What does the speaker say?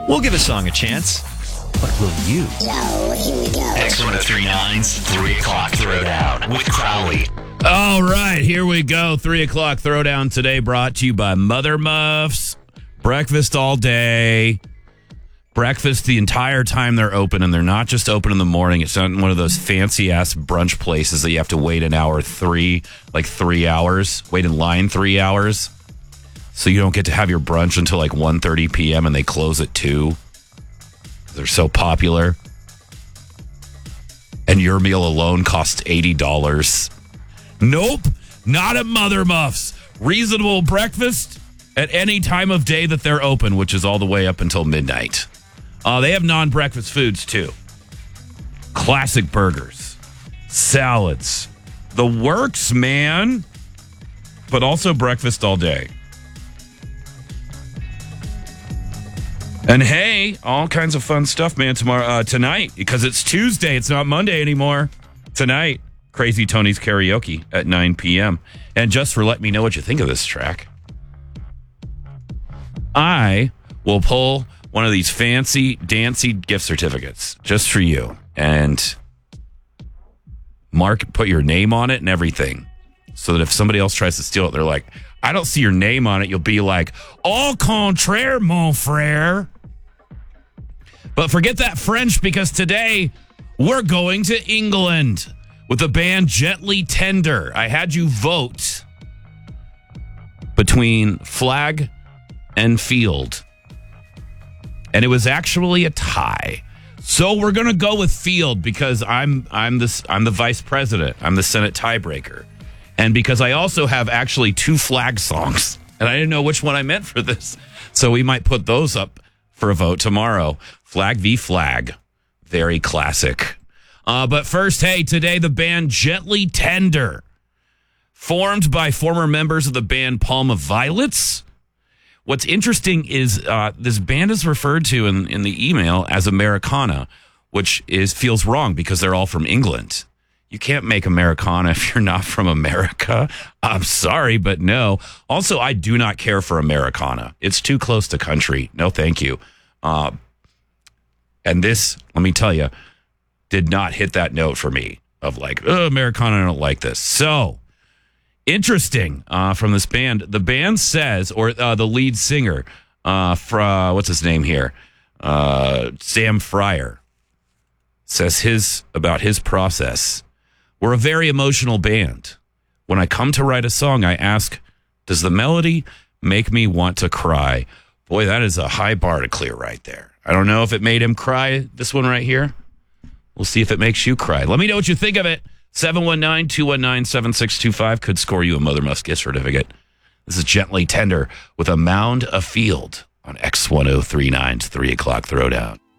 We'll give a song a chance. But will you? Yo, here we go. X1039's 3 o'clock throwdown with Crowley. All right, here we go. 3 o'clock throwdown today brought to you by Mother Muffs. Breakfast all day. Breakfast the entire time they're open, and they're not just open in the morning. It's not one of those fancy-ass brunch places that you have to wait an hour, 3 hours. Wait in line 3 hours. So you don't get to have your brunch until like 1:30 p.m. and they close at 2. They're so popular. And your meal alone costs $80. Nope, not at Mother Muffs. Reasonable breakfast at any time of day that they're open, which is all the way up until midnight. They have non-breakfast foods, too. Classic burgers, salads, the works, man. But also breakfast all day. And hey, all kinds of fun stuff, man, tonight, because it's Tuesday. It's not Monday anymore. Tonight, Crazy Tony's Karaoke at 9 p.m. And just for letting me know what you think of this track, I will pull one of these fancy, dancy gift certificates just for you. And put your name on it and everything. So that if somebody else tries to steal it, they're like, I don't see your name on it. You'll be like, au contraire, mon frère. But forget that French, because today we're going to England with the band Gently Tender. I had you vote between Flag and Field, and it was actually a tie. So we're going to go with Field because I'm the vice president. I'm the Senate tiebreaker. And because I also have actually 2 Flag songs, and I didn't know which one I meant for this. So we might put those up for a vote tomorrow. Flag v. Flag. Very classic. But first, hey, today the band Gently Tender, formed by former members of the band Palm of Violets. What's interesting is this band is referred to in the email as Americana, which feels wrong because they're all from England. You can't make Americana if you're not from America. I'm sorry, but no. Also, I do not care for Americana. It's too close to country. No, thank you. And this, let me tell you, did not hit that note for me of like, oh, Americana, I don't like this. So, interesting from this band. The band says, or the lead singer, what's his name here? Sam Fryer, says about his process. We're a very emotional band. When I come to write a song, I ask, does the melody make me want to cry? Boy, that is a high bar to clear right there. I don't know if it made him cry, this one right here. We'll see if it makes you cry. Let me know what you think of it. 719-219-7625 could score you a Mother Muffs gift certificate. This is Gently Tender with A Mound, a Field on X1039's 3 o'clock throwdown.